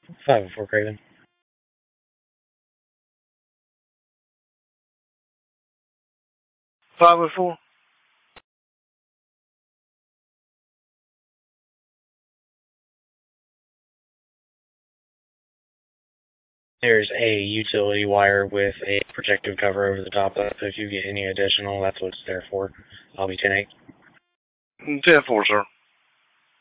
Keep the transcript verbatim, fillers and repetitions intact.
five oh four Craven. five oh four. There's a utility wire with a protective cover over the top of it, so if you get any additional, that's what it's there for. I'll be ten eight. ten four, sir.